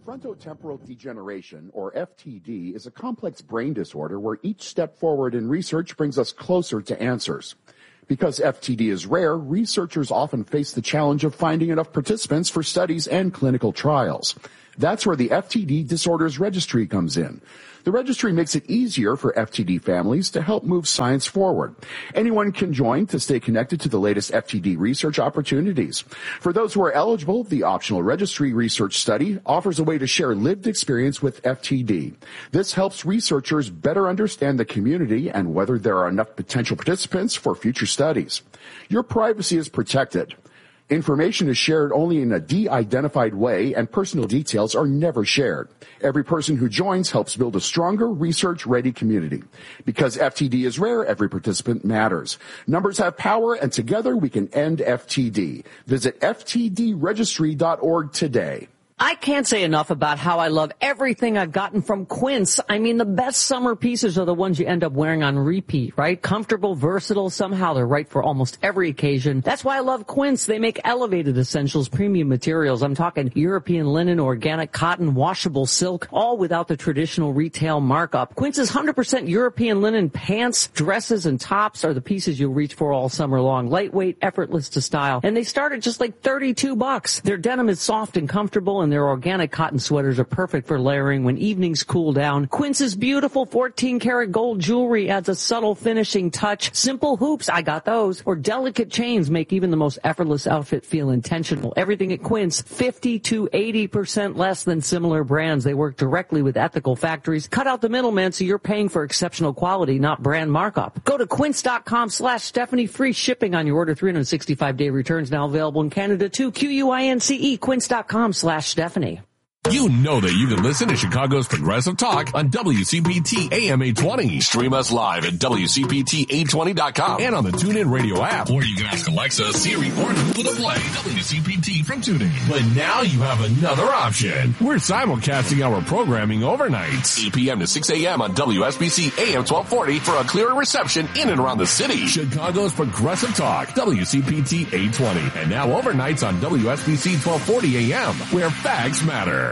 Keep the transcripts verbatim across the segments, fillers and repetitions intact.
Frontotemporal degeneration, or F T D, is a complex brain disorder where each step forward in research brings us closer to answers. Because F T D is rare, researchers often face the challenge of finding enough participants for studies and clinical trials. That's where the F T D Disorders Registry comes in. The registry makes it easier for F T D families to help move science forward. Anyone can join to stay connected to the latest F T D research opportunities. For those who are eligible, the optional registry research study offers a way to share lived experience with F T D. This helps researchers better understand the community and whether there are enough potential participants for future studies. Your privacy is protected. Information is shared only in a de-identified way, and personal details are never shared. Every person who joins helps build a stronger, research-ready community. Because F T D is rare, every participant matters. Numbers have power, and together we can end F T D. Visit F T D registry dot org today. I can't say enough about how I love everything I've gotten from Quince. I mean, the best summer pieces are the ones you end up wearing on repeat, right? Comfortable, versatile, somehow they're right for almost every occasion. That's why I love Quince. They make elevated essentials, premium materials. I'm talking European linen, organic cotton, washable silk, all without the traditional retail markup. Quince's one hundred percent European linen pants, dresses, and tops are the pieces you'll reach for all summer long. Lightweight, effortless to style. And they start at just like thirty-two bucks. Their denim is soft and comfortable, and their organic cotton sweaters are perfect for layering when evenings cool down. Quince's beautiful fourteen karat gold jewelry adds a subtle finishing touch. Simple hoops, I got those. Or delicate chains make even the most effortless outfit feel intentional. Everything at Quince, fifty to eighty percent less than similar brands. They work directly with ethical factories. Cut out the middleman so you're paying for exceptional quality, not brand markup. Go to quince.com slash Stephanie. Free shipping on your order. three hundred sixty-five day returns now available in Canada too. Q U I N C E, quince.com slash Stephanie. You know that you can listen to Chicago's Progressive Talk on W C P T A M eight twenty. Stream us live at W C P T eight twenty dot com and on the TuneIn Radio app. Or you can ask Alexa, Siri, or Google to play W C P T from TuneIn. But now you have another option. We're simulcasting our programming overnights. eight p.m. to six a.m. on W S B C A M twelve forty for a clearer reception in and around the city. Chicago's Progressive Talk, W C P T eight twenty. And now overnights on W S B C twelve forty A M, where facts matter.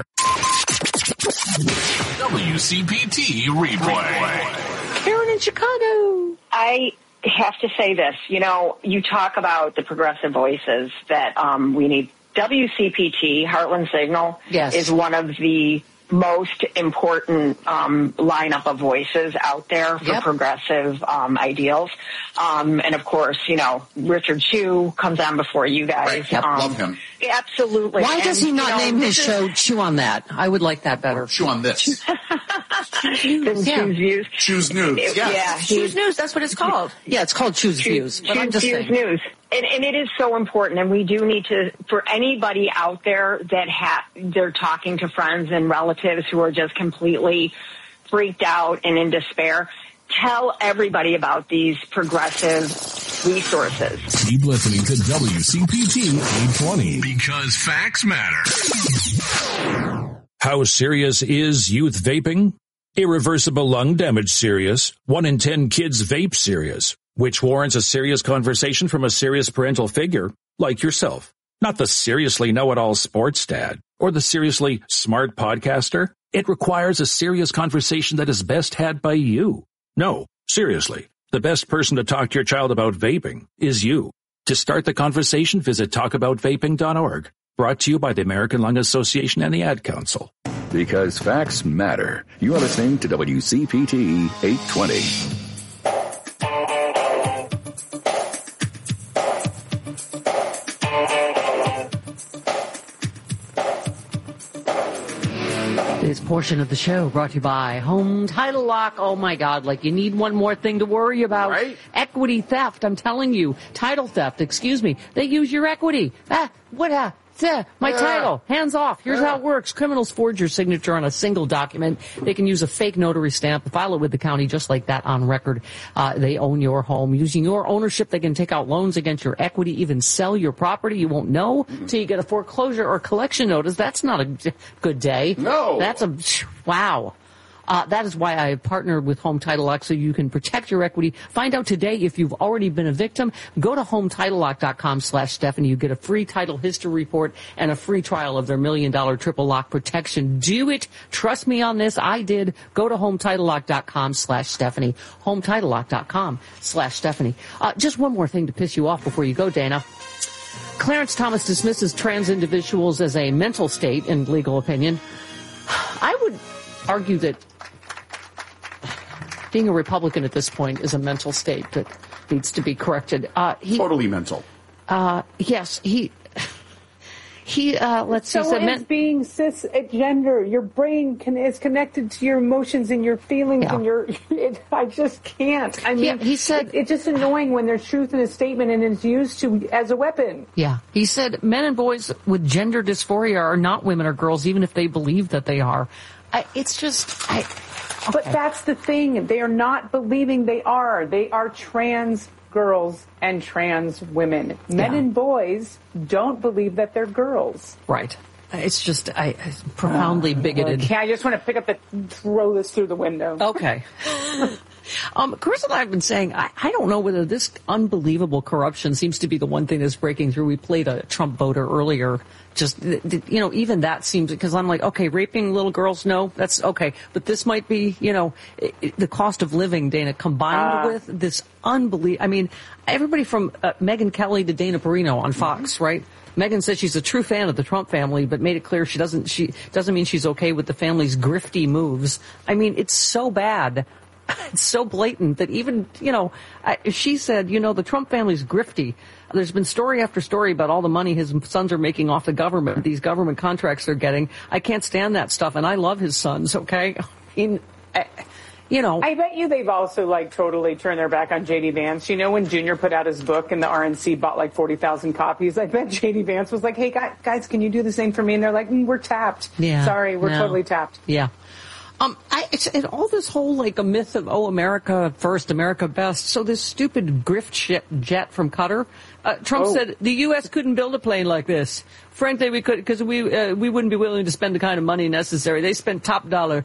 W C P T Replay. Karen in Chicago. I have to say this. You know, you talk about the progressive voices that um, we need. W C P T, Heartland Signal, yes. is one of the most important um, lineup of voices out there for yep. progressive um, ideals. Um, and, of course, you know, Richard Chew comes on before you guys. Right. Yep. Um, Love him. Absolutely. Why and, does he not you know, name his is, show Chew on That? I would like that better. Chew on this. Choose yeah. Views. Choose News. It, yeah. yeah Choose News, that's what it's called. Yeah, it's called Choose Views. But Choose I'm just Views saying. News. And, and it is so important, and we do need to, for anybody out there that ha- they're talking to friends and relatives who are just completely freaked out and in despair, tell everybody about these progressive resources. Keep listening to W C P T eight twenty because facts matter. How serious is youth vaping? Irreversible lung damage serious. One in ten kids vape serious, which warrants a serious conversation from a serious parental figure like yourself. Not the seriously know-it-all sports dad or the seriously smart podcaster. It requires a serious conversation that is best had by you. No, seriously, the best person to talk to your child about vaping is you. To start the conversation, visit talk about vaping dot org. Brought to you by the American Lung Association and the Ad Council. Because facts matter. You are listening to W C P T eight twenty. This portion of the show brought to you by Home Title Lock. Oh, my God, like you need one more thing to worry about. Right? Equity theft, I'm telling you. Title theft, excuse me. They use your equity. Ah, what, ah, uh, my Yeah. title, hands off. Here's Yeah. how it works. Criminals forge your signature on a single document. They can use a fake notary stamp, file it with the county just like that on record. Uh, they own your home. Using your ownership, they can take out loans against your equity, even sell your property. You won't know until you get a foreclosure or collection notice. That's not a good day. No. That's a, wow. Uh, that is why I have partnered with Home Title Lock, so you can protect your equity. Find out today if you've already been a victim. Go to home title lock dot com slash Stephanie. You get a free title history report and a free trial of their million dollar triple lock protection. Do it. Trust me on this. I did. Go to home title lock dot com slash Stephanie. home title lock dot com slash Stephanie. Uh, just one more thing to piss you off before you go, Dana. Clarence Thomas dismisses trans individuals as a mental state in legal opinion. I would argue that being a Republican at this point is a mental state that needs to be corrected. Uh, he, totally mental. Uh, yes, he, he, uh, let's see. So is men- being cisgender. Your brain can, is connected to your emotions and your feelings yeah. and your, it, I just can't. I mean, he, he said, it, it's just annoying when there's truth in a statement and it's used to as a weapon. Yeah. He said men and boys with gender dysphoria are not women or girls, even if they believe that they are. I, it's just, I, okay. But that's the thing. They are not believing they are. They are trans girls and trans women. Men yeah. and boys don't believe that they're girls. Right. It's just I, I profoundly uh, bigoted. Okay, I just want to pick up the throw this through the window. Okay. Um, Chris and I have been saying, I, I don't know whether this unbelievable corruption seems to be the one thing that's breaking through. We played a Trump voter earlier. Just, you know, even that seems, because I'm like, okay, raping little girls, no, that's okay. But this might be, you know, it, it, the cost of living, Dana, combined uh, with this unbelievable, I mean, everybody from uh, Megyn Kelly to Dana Perino on Fox, mm-hmm. right? Megyn says she's a true fan of the Trump family, but made it clear she doesn't, she doesn't mean she's okay with the family's grifty moves. I mean, it's so bad. It's so blatant that even, you know, I, she said, you know, the Trump family's grifty. There's been story after story about all the money his sons are making off the government, these government contracts they're getting. I can't stand that stuff, and I love his sons, okay? I mean, I, you know. I bet you they've also, like, totally turned their back on J D. Vance. You know, when Junior put out his book and the R N C bought, like, forty thousand copies, I bet J D. Vance was like, hey, guys, can you do the same for me? And they're like, mm, we're tapped. Yeah. Sorry, we're no. totally tapped. Yeah. Um, I, it's, and all this whole, like, a myth of, oh, America first, America best. So this stupid grift ship jet from Qatar, uh, Trump oh. said the U S couldn't build a plane like this. Frankly, we could, because we, uh, we wouldn't be willing to spend the kind of money necessary. They spent top dollar.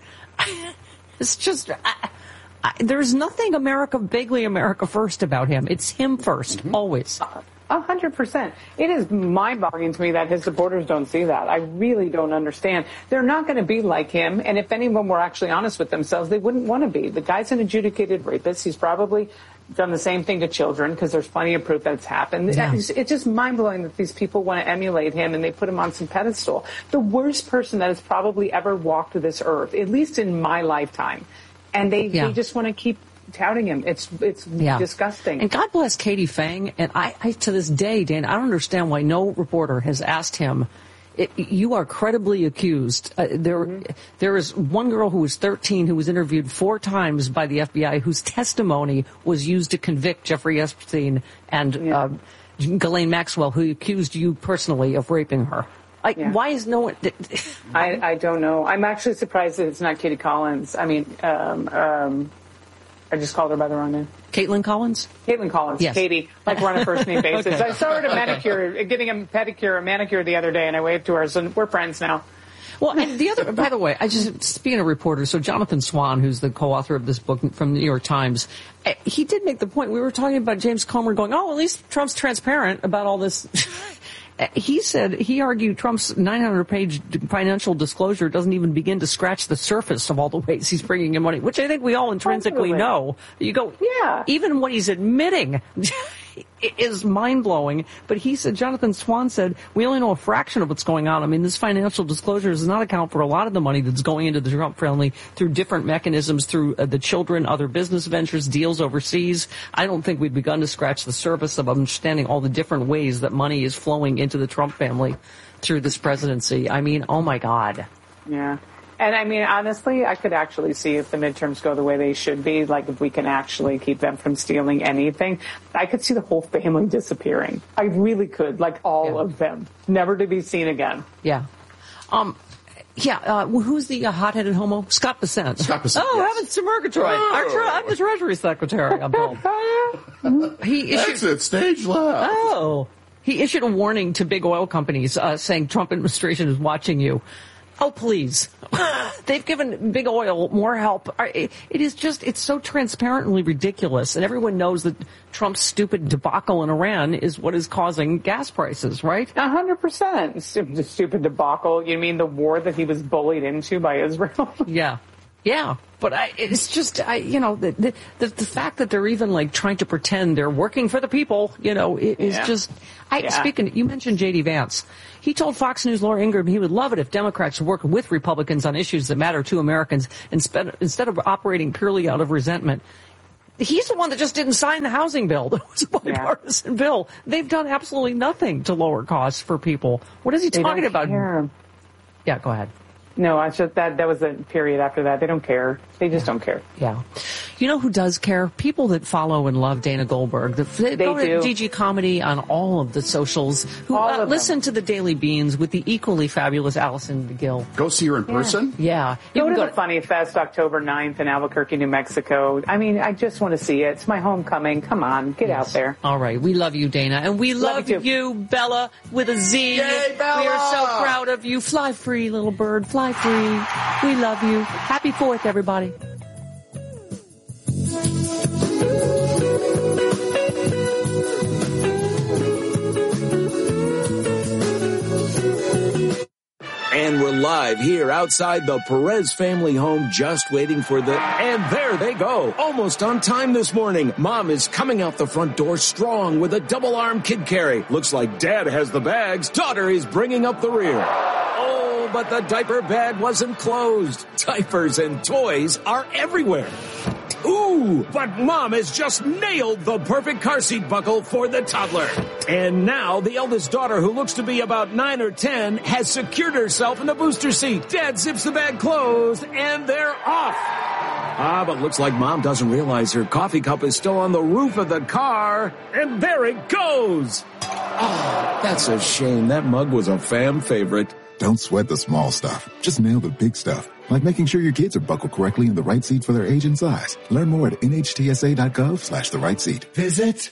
It's just, I, I, there's nothing America, vaguely America first about him. It's him first, mm-hmm. always. A hundred percent. It is mind-boggling to me that his supporters don't see that. I really don't understand. They're not going to be like him, and if anyone were actually honest with themselves, they wouldn't want to be. The guy's an adjudicated rapist. He's probably done the same thing to children because there's plenty of proof that it's happened. Yeah. It's, it's just mind-blowing that these people want to emulate him and they put him on some pedestal. The worst person that has probably ever walked this earth, at least in my lifetime, and they, yeah. they just want to keep touting him. It's it's yeah. disgusting. And God bless Katie Fang. And I, I, to this day, Dan, I don't understand why no reporter has asked him, it, you are credibly accused. Uh, there, mm-hmm. there is one girl who was thirteen who was interviewed four times by the F B I whose testimony was used to convict Jeffrey Epstein and yeah. uh, Ghislaine Maxwell, who accused you personally of raping her. Like, yeah. why is no one... I, I don't know. I'm actually surprised that it's not Katie Collins. I mean, um, um, I just called her by the wrong name. Caitlin Collins? Caitlin Collins. Yes. Katie. Like we're on a first name basis. okay. I saw her at a manicure, okay. getting a pedicure, a manicure the other day, and I waved to her, so we're friends now. Well, and the other, by the way, I just, speaking of reporters, so Jonathan Swan, who's the co-author of this book from the New York Times, he did make the point, we were talking about James Comer going, oh, at least Trump's transparent about all this. He said, he argued Trump's nine hundred page financial disclosure doesn't even begin to scratch the surface of all the ways he's bringing in money, which I think we all intrinsically Absolutely. know. You go, yeah, even what he's admitting is mind-blowing. But he said, Jonathan Swan said, we only know a fraction of what's going on. I mean, this financial disclosure does not account for a lot of the money that's going into the Trump family through different mechanisms, through uh, the children, other business ventures, deals overseas. I don't think we've begun to scratch the surface of understanding all the different ways that money is flowing into the Trump family through this presidency. I mean, oh my God. Yeah. And I mean, honestly, I could actually see if the midterms go the way they should be, like if we can actually keep them from stealing anything, I could see the whole family disappearing. I really could, like all yeah. of them, never to be seen again. Yeah. Um, yeah, uh, who's the uh, hot-headed homo? Scott Bessent. Scott Bessent, Oh, yes. heavens to Murgatroyd. Oh. I'm the Treasury Secretary, I'm told. he issued, Exit stage left. Oh. He issued a warning to big oil companies uh, saying Trump administration is watching you. Oh, please. They've given big oil more help. It is just, it's so transparently ridiculous. And everyone knows that Trump's stupid debacle in Iran is what is causing gas prices, right? A hundred percent. Stupid, stupid debacle. You mean the war that he was bullied into by Israel? Yeah. Yeah. But I, it's just, I, you know, the, the, the, the fact that they're even like trying to pretend they're working for the people, you know, is yeah. just, I, yeah. speaking, you mentioned J D Vance. He told Fox News' Laura Ingraham he would love it if Democrats worked with Republicans on issues that matter to Americans instead, instead of operating purely out of resentment. He's the one that just didn't sign the housing bill. It was a bipartisan yeah. bill. They've done absolutely nothing to lower costs for people. What is he they talking about? Care. Yeah, go ahead. No, I just, that that was the period after that. They don't care. They just don't care. Yeah. You know who does care? People that follow and love Dana Goldberg. The, they they go do. to D G Comedy on all of the socials. Who all uh, of listen them. to the Daily Beans with the equally fabulous Allison Gill. Go see her in person? Yeah. yeah. Go to go the to- Funny Fest October ninth in Albuquerque, New Mexico. I mean, I just want to see it. It's my homecoming. Come on, get yes. out there. All right. We love you, Dana. And we love, love you, you, Bella, with a Z. Yay, Bella! We are so proud of you. Fly free, little bird. Fly free. We love you. Happy Fourth, everybody. And we're live here outside the Perez family home, just waiting for the... And there they go. Almost on time this morning. Mom is coming out the front door strong with a double-arm kid carry. Looks like Dad has the bags. Daughter is bringing up the rear. Oh, but the diaper bag wasn't closed. Diapers and toys are everywhere. Ooh, but Mom has just nailed the perfect car seat buckle for the toddler. And now the eldest daughter, who looks to be about nine or ten, has secured herself in the booster seat. Dad zips the bag closed, and they're off. Ah, but looks like Mom doesn't realize her coffee cup is still on the roof of the car. And there it goes. Oh, that's a shame. That mug was a fam favorite. Don't sweat the small stuff. Just nail the big stuff. Like making sure your kids are buckled correctly in the right seat for their age and size. Learn more at nhtsa.gov slash the right seat. Visit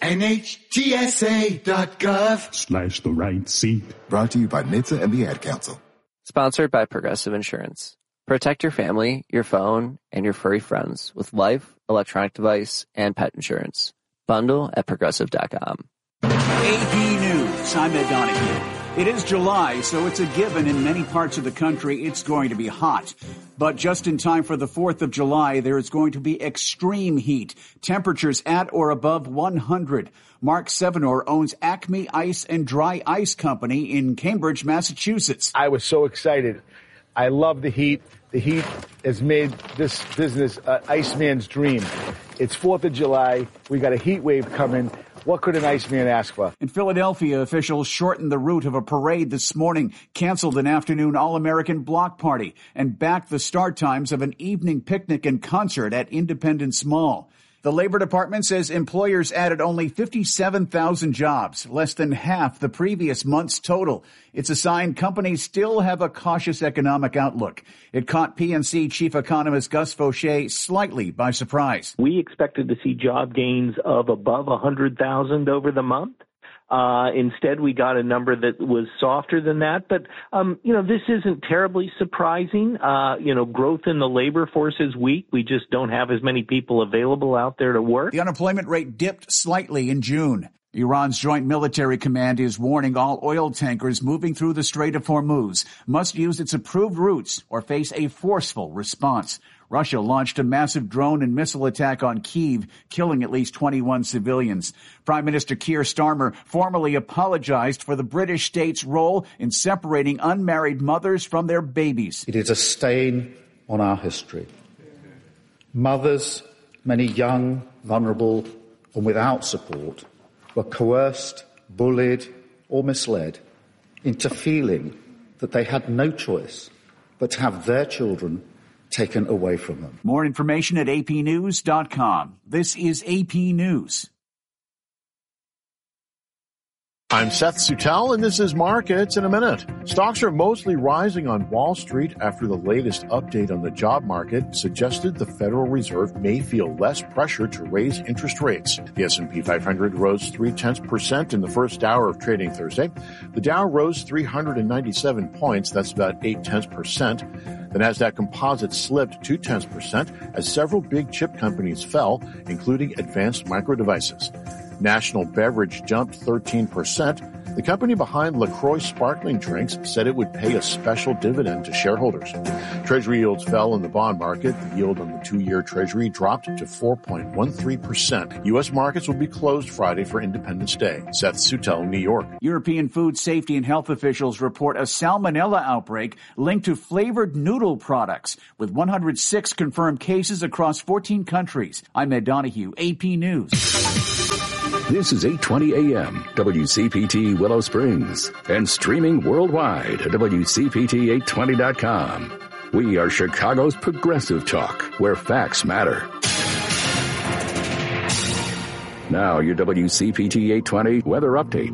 nhtsa.gov slash the right seat. Brought to you by N H T S A and the Ad Council. Sponsored by Progressive Insurance. Protect your family, your phone, and your furry friends with life, electronic device, and pet insurance. Bundle at progressive dot com. A P News. I'm Ed Donahue. It is July, so it's a given in many parts of the country it's going to be hot. But just in time for the fourth of July, there is going to be extreme heat. Temperatures at or above one hundred. Mark Sevenor owns Acme Ice and Dry Ice Company in Cambridge, Massachusetts. I was so excited. I love the heat. The heat has made this business uh, Iceman's dream. It's fourth of July. We got a heat wave coming. What could an Iceman ask for? In Philadelphia, officials shortened the route of a parade this morning, canceled an afternoon All-American block party, and backed the start times of an evening picnic and concert at Independence Mall. The Labor Department says employers added only fifty-seven thousand jobs, less than half the previous month's total. It's a sign companies still have a cautious economic outlook. It caught P N C chief economist Gus Fauché slightly by surprise. We expected to see job gains of above one hundred thousand over the month. Uh, instead, we got a number that was softer than that. But, um, you know, this isn't terribly surprising. Uh, you know, growth in the labor force is weak. We just don't have as many people available out there to work. The unemployment rate dipped slightly in June. Iran's Joint Military Command is warning all oil tankers moving through the Strait of Hormuz must use its approved routes or face a forceful response. Russia launched a massive drone and missile attack on Kyiv, killing at least twenty-one civilians. Prime Minister Keir Starmer formally apologized for the British state's role in separating unmarried mothers from their babies. It is a stain on our history. Mothers, many young, vulnerable, and without support, were coerced, bullied, or misled into feeling that they had no choice but to have their children taken away from them. More information at A P news dot com. This is A P News. I'm Seth Sutel, and this is Markets in a Minute. Stocks are mostly rising on Wall Street after the latest update on the job market suggested the Federal Reserve may feel less pressure to raise interest rates. The S and P five hundred rose three-tenths percent in the first hour of trading Thursday. The Dow rose three hundred ninety-seven points, that's about eight-tenths percent. The Nasdaq Composite slipped two-tenths percent as several big chip companies fell, including Advanced Micro Devices. National Beverage jumped thirteen percent. The company behind LaCroix sparkling drinks said it would pay a special dividend to shareholders. Treasury yields fell in the bond market. The yield on the two-year Treasury dropped to four point one three percent. U S markets will be closed Friday for Independence Day. Seth Sutel, New York. European food safety and health officials report a salmonella outbreak linked to flavored noodle products, with one hundred six confirmed cases across fourteen countries. I'm Ed Donahue, A P News. This is eight twenty A M, W C P T Willow Springs, and streaming worldwide at W C P T eight twenty dot com. We are Chicago's progressive talk, where facts matter. Now, your W C P T eight twenty weather update.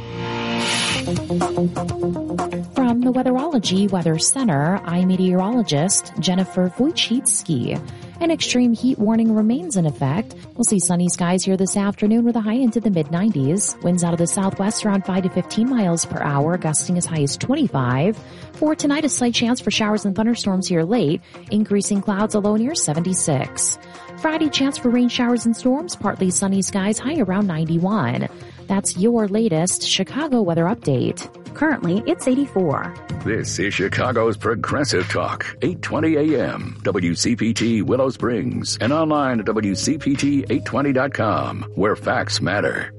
From the Weatherology Weather Center, I'm meteorologist Jennifer Wojcicki. An extreme heat warning remains in effect. We'll see sunny skies here this afternoon with a high into the mid nineties. Winds out of the southwest around five to fifteen miles per hour, gusting as high as twenty-five. For tonight, a slight chance for showers and thunderstorms here late, increasing clouds, a low near seventy-six. Friday, chance for rain showers and storms, partly sunny skies, high around ninety-one. That's your latest Chicago weather update. Currently, it's eighty-four. This is Chicago's Progressive Talk, eight twenty A M, W C P T Willow Springs, and online at W C P T eight twenty dot com, where facts matter.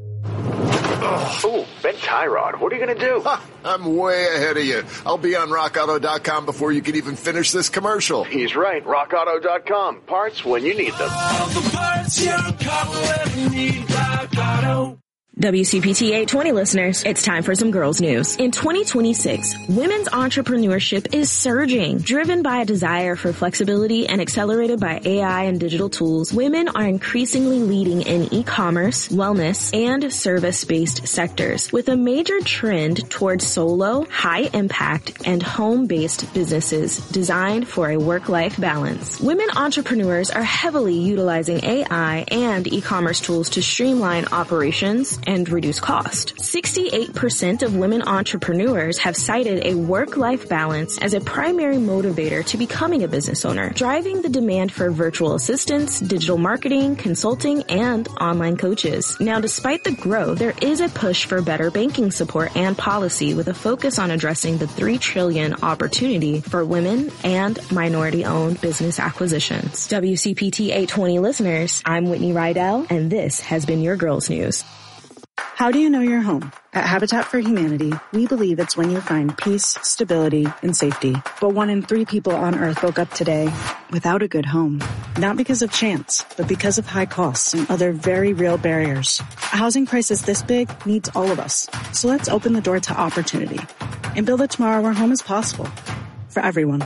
Oh, Ben Tyrod, what are you going to do? Huh, I'm way ahead of you. I'll be on rock auto dot com before you can even finish this commercial. He's right, rock auto dot com. Parts when you need them. All the parts your car will ever need, Rock Auto. W C P T eight twenty listeners, it's time for some girls news. In twenty twenty-six, women's entrepreneurship is surging. Driven by a desire for flexibility and accelerated by A I and digital tools, women are increasingly leading in e-commerce, wellness, and service-based sectors, with a major trend towards solo, high-impact, and home-based businesses designed for a work-life balance. Women entrepreneurs are heavily utilizing A I and e-commerce tools to streamline operations and reduce cost. sixty-eight percent of women entrepreneurs have cited a work-life balance as a primary motivator to becoming a business owner, driving the demand for virtual assistants, digital marketing, consulting, and online coaches. Now, despite the growth, there is a push for better banking support and policy with a focus on addressing the three trillion dollars opportunity for women and minority-owned business acquisitions. W C P T eight twenty listeners, I'm Whitney Rydell, and this has been your Girls News. How do you know you're home? At Habitat for Humanity, we believe it's when you find peace, stability, and safety. But one in three people on Earth woke up today without a good home. Not because of chance, but because of high costs and other very real barriers. A housing crisis this big needs all of us. So let's open the door to opportunity and build a tomorrow where home is possible for everyone.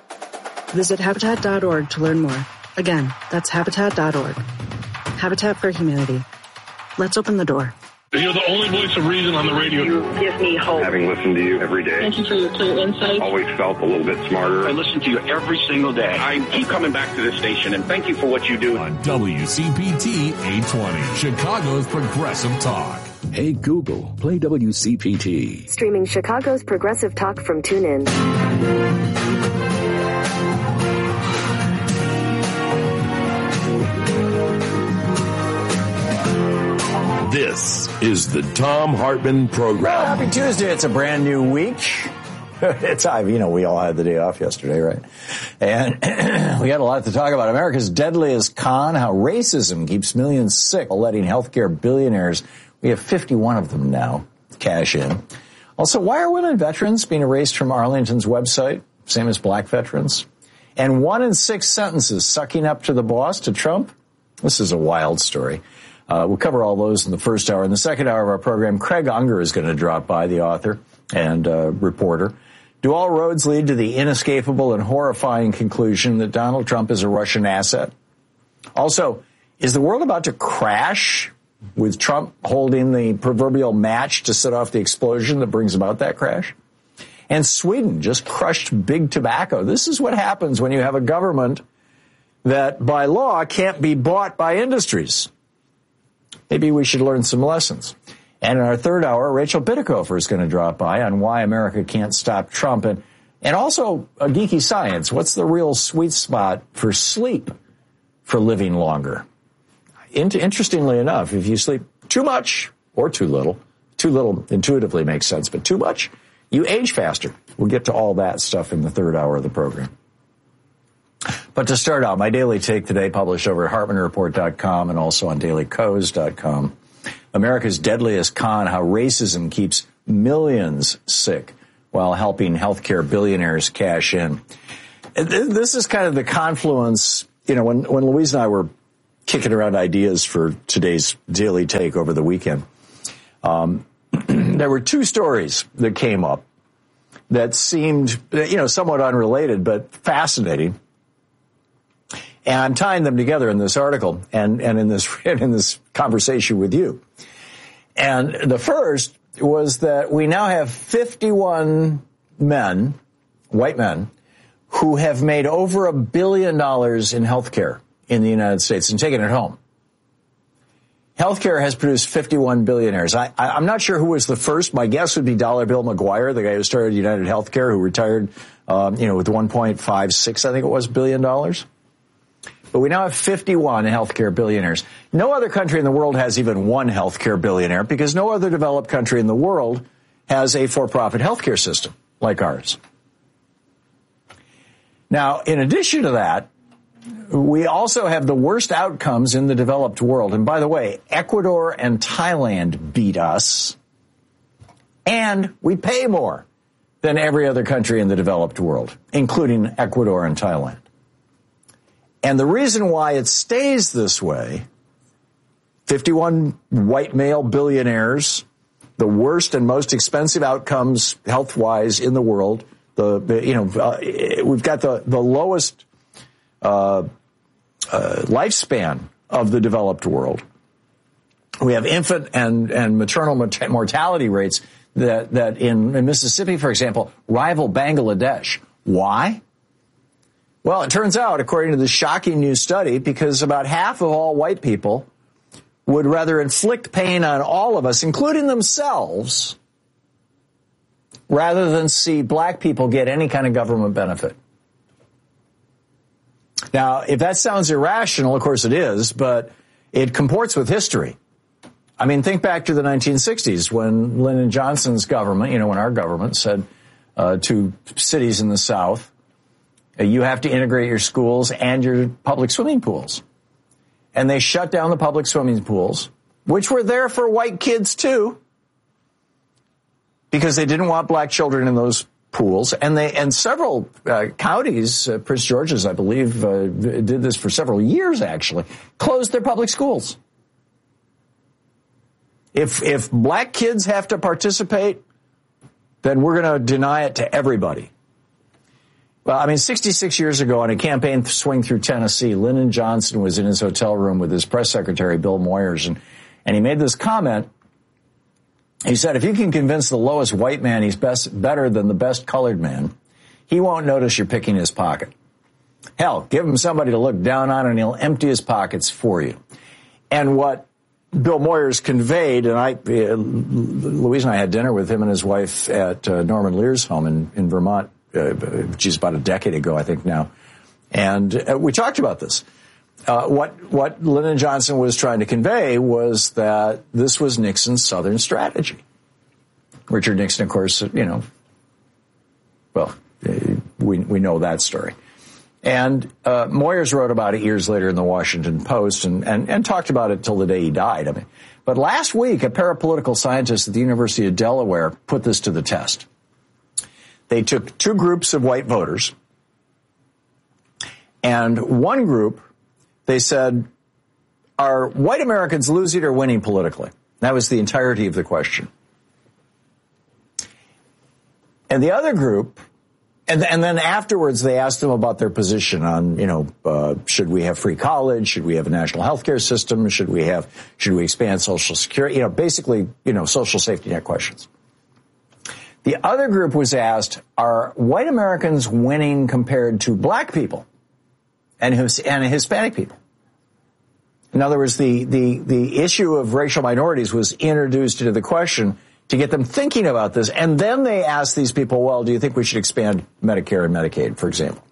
Visit Habitat dot org to learn more. Again, that's Habitat dot org. Habitat for Humanity. Let's open the door. You're the only voice of reason on the radio. You give me hope. Having listened to you every day. Thank you for your clear insight. Always felt a little bit smarter. I listen to you every single day. I keep coming back to this station, and thank you for what you do. On W C P T eight twenty, Chicago's Progressive Talk. Hey Google, play W C P T. Streaming Chicago's Progressive Talk from TuneIn. This is the Thom Hartmann Program. Well, happy Tuesday. It's a brand new week. It's, you know, we all had the day off yesterday, right? And we had a lot to talk about. America's deadliest con, how racism keeps millions sick, letting healthcare billionaires, we have fifty-one of them now, cash in. Also, why are women veterans being erased from Arlington's website, same as black veterans? And one in six sentences sucking up to the boss, to Trump? This is a wild story. Uh, we'll cover all those in the first hour. In the second hour of our program, Craig Unger is going to drop by, the author and uh, reporter. Do all roads lead to the inescapable and horrifying conclusion that Donald Trump is a Russian asset? Also, is the world about to crash with Trump holding the proverbial match to set off the explosion that brings about that crash. And Sweden just crushed big tobacco. This is what happens when you have a government that by law can't be bought by industries. Maybe we should learn some lessons. And in our third hour, Rachel Bitecofer is going to drop by on why America can't stop Trump. And, and also a geeky science. What's the real sweet spot for sleep for living longer? In, interestingly enough, if you sleep too much or too little, too little intuitively makes sense, but too much, you age faster. We'll get to all that stuff in the third hour of the program. But to start out, my daily take today, published over at Hartmann Report dot com and also on Daily Kos dot com. America's deadliest con, how racism keeps millions sick while helping healthcare billionaires cash in. This is kind of the confluence, you know, when, when Louise and I were kicking around ideas for today's daily take over the weekend, um, there were two stories that came up that seemed, you know, somewhat unrelated, but fascinating. And I'm tying them together in this article and, and in this in this conversation with you. And the first was that we now have fifty-one men, white men, who have made over a billion dollars in healthcare in the United States and taken it home. Healthcare has produced fifty-one billionaires. I, I, I'm not sure who was the first. My guess would be Dollar Bill McGuire, the guy who started United Healthcare, who retired, um, you know, with one point five six, I think it was, billion dollars. But we now have fifty-one healthcare billionaires. No other country in the world has even one healthcare billionaire because no other developed country in the world has a for-profit healthcare system like ours. Now, in addition to that, we also have the worst outcomes in the developed world. And by the way, Ecuador and Thailand beat us, and we pay more than every other country in the developed world, including Ecuador and Thailand. And the reason why it stays this way, fifty-one white male billionaires, the worst and most expensive outcomes health-wise in the world, the, you know, uh, we've got the, the lowest uh, uh, lifespan of the developed world. We have infant and, and maternal mortality rates that, that in, in Mississippi, for example, rival Bangladesh. Why? Well, it turns out, according to this shocking new study, because about half of all white people would rather inflict pain on all of us, including themselves, rather than see black people get any kind of government benefit. Now, if that sounds irrational, of course it is, but it comports with history. I mean, think back to the nineteen sixties when Lyndon Johnson's government, you know, when our government said uh, to cities in the South, you have to integrate your schools and your public swimming pools. And they shut down the public swimming pools, which were there for white kids too, because they didn't want black children in those pools. And they and several uh, counties, uh, Prince George's, I believe, uh, did this for several years, actually, closed their public schools. If if black kids have to participate, then we're going to deny it to everybody. Well, I mean, sixty-six years ago on a campaign swing through Tennessee, Lyndon Johnson was in his hotel room with his press secretary, Bill Moyers, and, and he made this comment. He said, if you can convince the lowest white man he's best, better than the best colored man, he won't notice you're picking his pocket. Hell, give him somebody to look down on and he'll empty his pockets for you. And what Bill Moyers conveyed, and I, uh, Louise and I had dinner with him and his wife at uh, Norman Lear's home in, in Vermont, uh, which is about a decade ago, I think now. And uh, we talked about this. Uh, what, what Lyndon Johnson was trying to convey was that this was Nixon's Southern strategy. Richard Nixon, of course, you know, well, we, we know that story. And uh, Moyers wrote about it years later in the Washington Post and, and, and talked about it till the day he died. I mean, but last week, a pair of political scientists at the University of Delaware put this to the test. They took two groups of white voters, and one group, they said, are white Americans losing or winning politically? That was the entirety of the question. And the other group And, and then afterwards, they asked them about their position on, you know, uh, should we have free college? Should we have a national health care system? Should we have, should we expand Social Security? You know, basically, you know, social safety net questions. The other group was asked, are white Americans winning compared to black people and, and Hispanic people? In other words, the, the, the issue of racial minorities was introduced into the question to get them thinking about this. And then they asked these people, well, do you think we should expand Medicare and Medicaid, for example?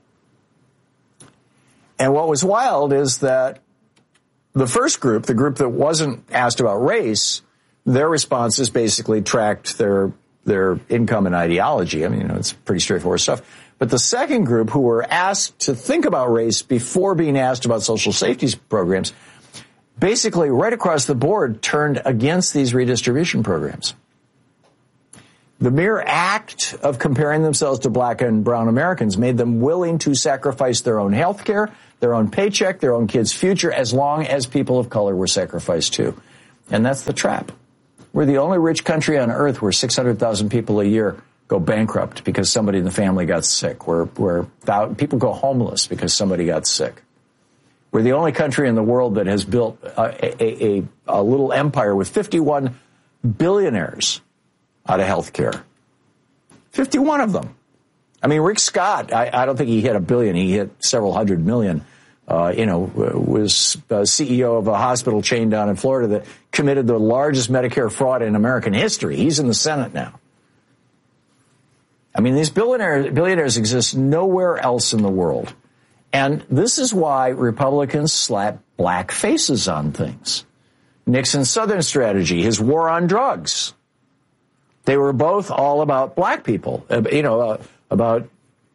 And what was wild is that the first group, the group that wasn't asked about race, their responses basically tracked their their income and ideology. I mean, you know, it's pretty straightforward stuff. But the second group, who were asked to think about race before being asked about social safety programs, basically right across the board turned against these redistribution programs. The mere act of comparing themselves to black and brown Americans made them willing to sacrifice their own health care, their own paycheck, their own kids' future, as long as people of color were sacrificed too. And that's the trap. We're the only rich country on earth where six hundred thousand people a year go bankrupt because somebody in the family got sick, where, where people go homeless because somebody got sick. We're the only country in the world that has built a, a, a, a little empire with fifty-one billionaires out of health care. fifty-one of them. I mean, Rick Scott, I, I don't think he hit a billion. He hit several hundred million. Uh, you know, was uh, C E O of a hospital chain down in Florida that committed the largest Medicare fraud in American history. He's in the Senate now. I mean, these billionaires, billionaires exist nowhere else in the world. And this is why Republicans slap black faces on things. Nixon's Southern strategy, his war on drugs. They were both all about black people, uh, you know, uh, about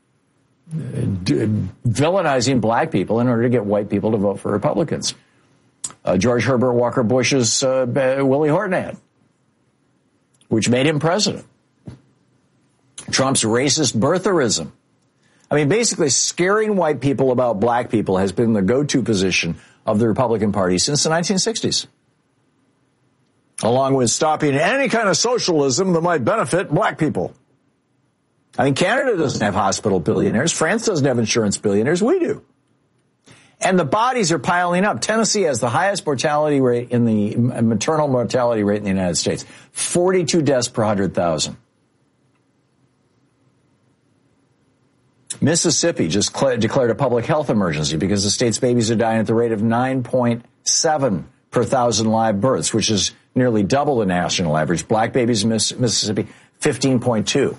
villainizing black people in order to get white people to vote for Republicans. Uh, George Herbert Walker Bush's uh, Willie Horton ad, which made him president. Trump's racist birtherism. I mean, basically scaring white people about black people has been the go-to position of the Republican Party since the nineteen sixties. Along with stopping any kind of socialism that might benefit black people. I mean, Canada doesn't have hospital billionaires. France doesn't have insurance billionaires. We do. And the bodies are piling up. Tennessee has the highest mortality rate in the maternal mortality rate in the United States. forty-two deaths per one hundred thousand. Mississippi just cl- declared a public health emergency because the state's babies are dying at the rate of nine point seven per thousand live births, which is nearly double the national average. Black babies in Miss- Mississippi, fifteen point two.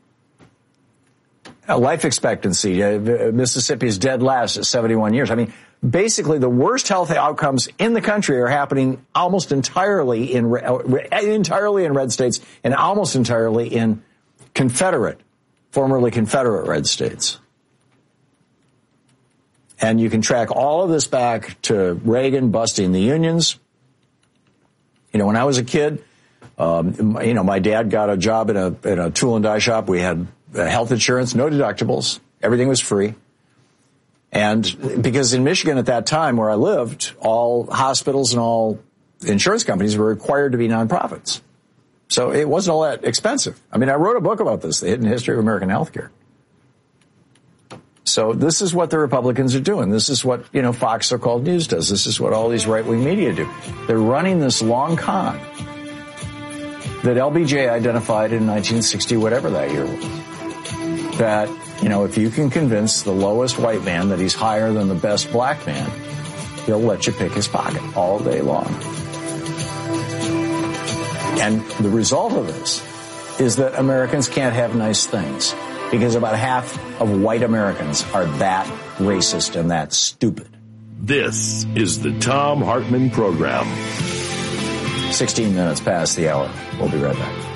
Uh, life expectancy, uh, Mississippi is dead last at seventy-one years. I mean, basically the worst health outcomes in the country are happening almost entirely in uh, entirely in red states and almost entirely in Confederate, formerly Confederate red states. And you can track all of this back to Reagan busting the unions. You know, when I was a kid, um, you know, my dad got a job in a in a tool and die shop. We had uh, health insurance, no deductibles, everything was free. And because in Michigan at that time where I lived, all hospitals and all insurance companies were required to be nonprofits. So it wasn't all that expensive. I mean, I wrote a book about this, The Hidden History of American Healthcare. So this is what the Republicans are doing. This is what, you know, Fox so-called news does. This is what all these right-wing media do. They're running this long con that L B J identified in nineteen sixty, whatever that year was. That, you know, if you can convince the lowest white man that he's higher than the best black man, he'll let you pick his pocket all day long. And the result of this is that Americans can't have nice things because about half of white Americans are that racist and that stupid. This is the Thom Hartmann Program. sixteen minutes past the hour. We'll be right back.